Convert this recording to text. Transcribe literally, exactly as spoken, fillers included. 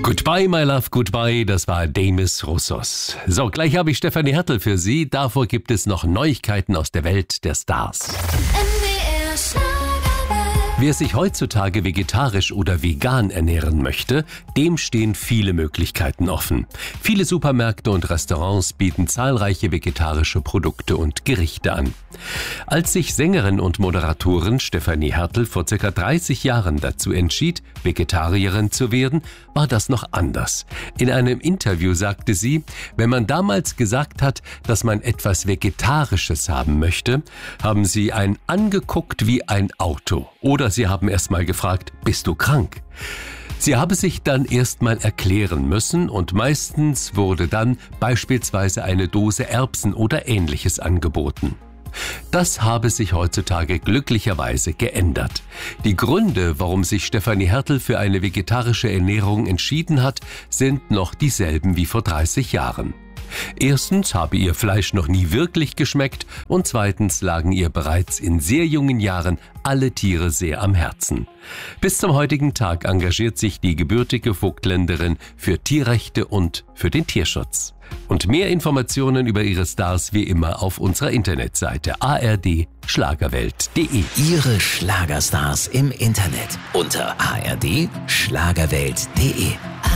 Goodbye, my love, goodbye, das war Demis Roussos. So, gleich habe ich Stefanie Hertel für Sie. Davor gibt es noch Neuigkeiten aus der Welt der Stars. Wer sich heutzutage vegetarisch oder vegan ernähren möchte, dem stehen viele Möglichkeiten offen. Viele Supermärkte und Restaurants bieten zahlreiche vegetarische Produkte und Gerichte an. Als sich Sängerin und Moderatorin Stefanie Hertel vor ca. dreißig Jahren dazu entschied, Vegetarierin zu werden, war das noch anders. In einem Interview sagte sie, wenn man damals gesagt hat, dass man etwas Vegetarisches haben möchte, haben sie einen angeguckt wie ein Auto. Oder sie haben erst mal gefragt, bist du krank? Sie habe sich dann erst mal erklären müssen und meistens wurde dann beispielsweise eine Dose Erbsen oder Ähnliches angeboten. Das habe sich heutzutage glücklicherweise geändert. Die Gründe, warum sich Stefanie Hertel für eine vegetarische Ernährung entschieden hat, sind noch dieselben wie vor dreißig Jahren. Erstens habe ihr Fleisch noch nie wirklich geschmeckt und zweitens lagen ihr bereits in sehr jungen Jahren alle Tiere sehr am Herzen. Bis zum heutigen Tag engagiert sich die gebürtige Vogtländerin für Tierrechte und für den Tierschutz. Und mehr Informationen über ihre Stars wie immer auf unserer Internetseite a r d schlagerwelt punkt d e. Ihre Schlagerstars im Internet unter a r d schlagerwelt punkt d e.